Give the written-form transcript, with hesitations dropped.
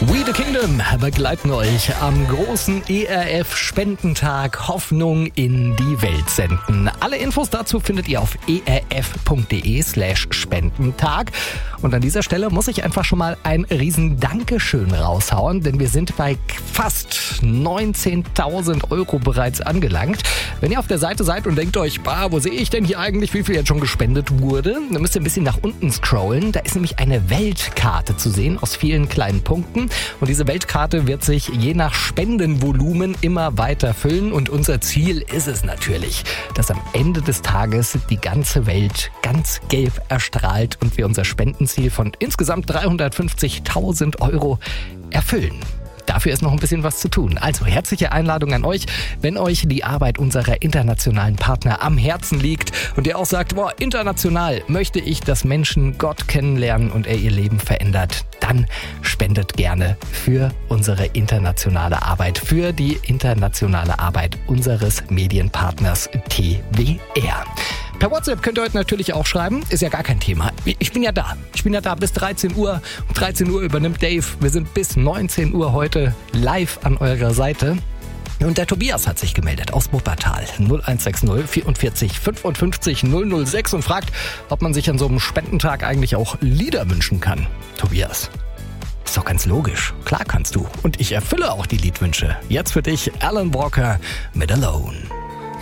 We the Kingdom begleiten euch am großen ERF-Spendentag Hoffnung in die Welt senden. Alle Infos dazu findet ihr auf erf.de/Spendentag. Und an dieser Stelle muss ich einfach schon mal ein riesen Dankeschön raushauen, denn wir sind bei fast 19.000 Euro bereits angelangt. Wenn ihr auf der Seite seid und denkt euch, wo sehe ich denn hier eigentlich, wie viel jetzt schon gespendet wurde, dann müsst ihr ein bisschen nach unten scrollen. Da ist nämlich eine Weltkarte zu sehen aus vielen kleinen Punkten. Und diese Weltkarte wird sich je nach Spendenvolumen immer weiter füllen. Und unser Ziel ist es natürlich, dass am Ende des Tages die ganze Welt ganz gelb erstrahlt und wir unser Spendenziel von insgesamt 350.000 Euro erfüllen. Dafür ist noch ein bisschen was zu tun. Also herzliche Einladung an euch, wenn euch die Arbeit unserer internationalen Partner am Herzen liegt und ihr auch sagt, international möchte ich, dass Menschen Gott kennenlernen und er ihr Leben verändert, dann spendet gerne für unsere internationale Arbeit, für die internationale Arbeit unseres Medienpartners TWR. Per WhatsApp könnt ihr heute natürlich auch schreiben, ist ja gar kein Thema. Ich bin ja da bis 13 Uhr. Um 13 Uhr übernimmt Dave. Wir sind bis 19 Uhr heute live an eurer Seite. Und der Tobias hat sich gemeldet aus Wuppertal 0160 44 55 006 und fragt, ob man sich an so einem Spendentag eigentlich auch Lieder wünschen kann. Tobias, ist doch ganz logisch. Klar kannst du. Und ich erfülle auch die Liedwünsche. Jetzt für dich Alan Walker mit Alone.